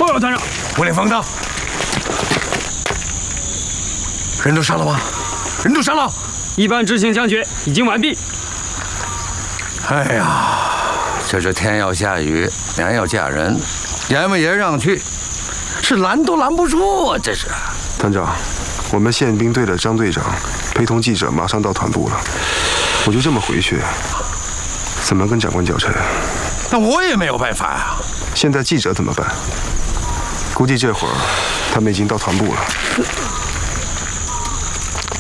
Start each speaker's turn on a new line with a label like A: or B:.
A: 报，团长。
B: 我领风到。人都上了吗？人都上了。
A: 一般执行枪决已经完毕。
B: 哎呀，这是天要下雨，娘要嫁人，阎王爷让去，是拦都拦不住啊！这是。
C: 团长，我们宪兵队的张队长陪同记者马上到团部了，我就这么回去，怎么跟长官交差？
B: 那我也没有办法呀。
C: 现在记者怎么办？估计这会儿他们已经到团部了。